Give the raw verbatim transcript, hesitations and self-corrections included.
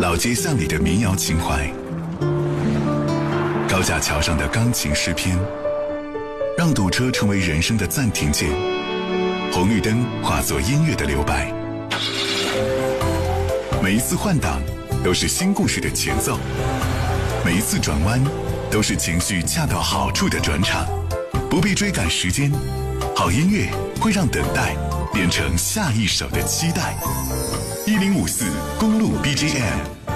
老街巷里的民谣情怀，高架桥上的钢琴诗篇，让堵车成为人生的暂停键，红绿灯化作音乐的留白。每一次换挡都是新故事的前奏，每一次转弯都是情绪恰到好处的转场。不必追赶时间，好音乐会让等待变成下一首的期待。一零五四公路 B G M。